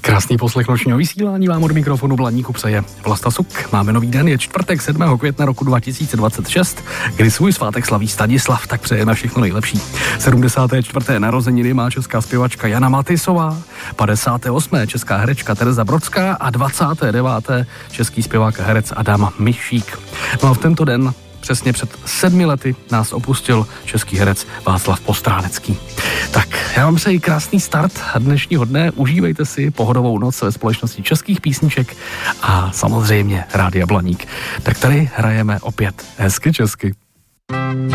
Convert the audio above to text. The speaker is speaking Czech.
Krásný poslech nočního vysílání vám od mikrofonu Blaníku přeje Vlasta Suk. Máme nový den, je čtvrtek 7. května roku 2026, kdy svůj svátek slaví Stanislav, tak přejeme všechno nejlepší. 74. narozeniny má česká zpěvačka Jana Matysová, 58. česká herečka Tereza Brodská a 29. český zpěvák a herec Adam Mišík. No a v tento den přesně před 7 lety nás opustil český herec Václav Postránecký. Tak, já vám přeji krásný start dnešního dne, užívejte si pohodovou noc ve společnosti českých písniček a samozřejmě Rádia Blaník. Tak tady hrajeme opět hezky česky.